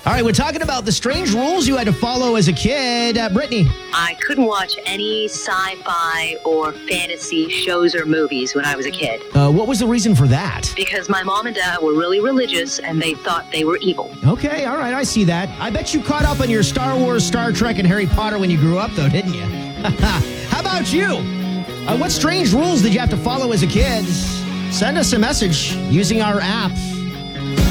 All right, we're talking about the strange rules you had to follow as a kid. Brittany. I couldn't watch any sci-fi or fantasy shows or movies when I was a kid. What was the reason for that? Because my mom and dad were really religious and they thought they were evil. Okay, all right, I see that. I bet you caught up on your Star Wars, Star Trek, and Harry Potter when you grew up, though, didn't you? How about you? What strange rules did you have to follow as a kid? Send us a message using our app.